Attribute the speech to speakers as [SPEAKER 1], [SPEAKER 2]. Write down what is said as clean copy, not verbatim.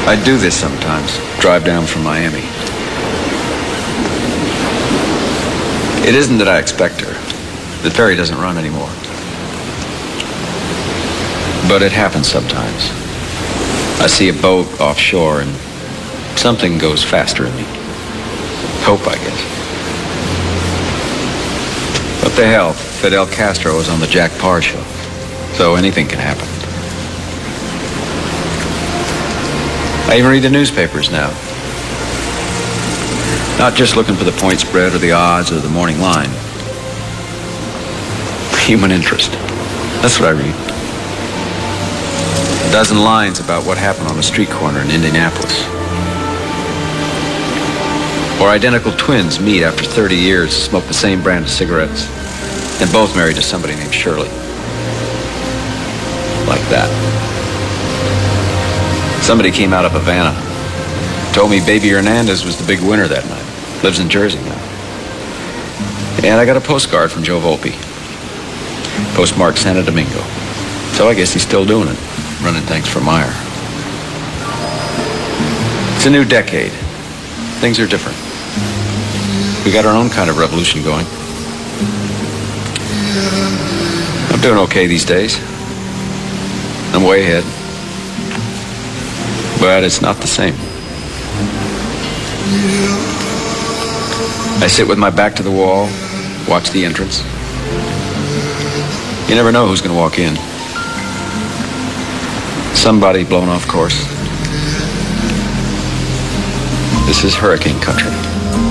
[SPEAKER 1] I do this sometimes, drive down from Miami. It isn't that I expect her. The ferry doesn't run anymore. But it happens sometimes. I see a boat offshore and something goes faster in me. Hope, I guess. What the hell? Fidel Castro was on the Jack Paar show. So anything can happen. I even read the newspapers now. Not just looking for the point spread or the odds or the morning line. Human interest. That's what I read. A dozen lines about what happened on a street corner in Indianapolis. Or identical twins meet after 30 years, smoke the same brand of cigarettes, and both married to somebody named Shirley. Like that. Somebody came out of Havana, told me Baby Hernandez was the big winner that night. Lives in Jersey now. And I got a postcard from Joe Volpe. Postmarked Santo Domingo. So I guess he's still doing it, running things for Meyer. It's a new decade. Things are different. We got our own kind of revolution going. I'm doing okay these days. I'm way ahead. But it's not the same. I sit with my back to the wall, watch the entrance. You never know who's going to walk in. Somebody blown off course. This is hurricane country.